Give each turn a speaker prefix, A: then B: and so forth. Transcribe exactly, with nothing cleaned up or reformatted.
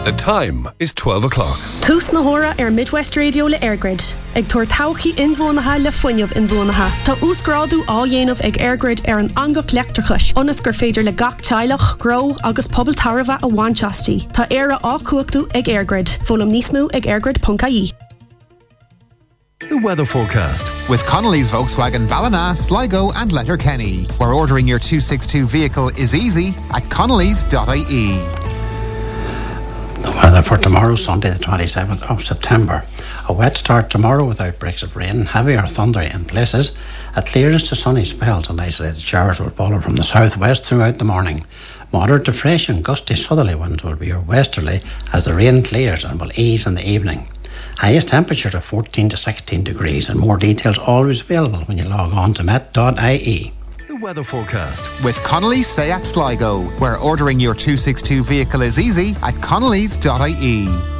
A: The time is twelve o'clock.
B: Tús na hora ar Midwest Radio le Airgrid. Ag tuair tauchaí inmhónatha le fuinneamh inmhónatha. Tá úsgrádu á dhéanamh ag Airgrid ar an angach leachtrachais. Ionas gur féidir le gach teilech, grow agus pobl tarva a bhainteastí. Tá éire á cuachtú ag Airgrid. Fólam níos mó ag airgrid dot I E.
A: The weather forecast
C: with Connolly's Volkswagen Ballina, Sligo and Letterkenny, where ordering your two sixty-two vehicle is easy at connellys dot I E.
D: The weather for tomorrow, Sunday the twenty-seventh of September. A wet start tomorrow with outbreaks of rain, heavy or thundery in places. A clearance to sunny spells and isolated showers will follow from the southwest throughout the morning. Moderate to fresh and gusty southerly winds will be your westerly as the rain clears and will ease in the evening. Highest temperature of fourteen to sixteen degrees, and more details always available when you log on to met dot I E.
A: The weather forecast
C: with Connolly's Seat Sligo, where ordering your two sixty-two vehicle is easy at connellys dot I E.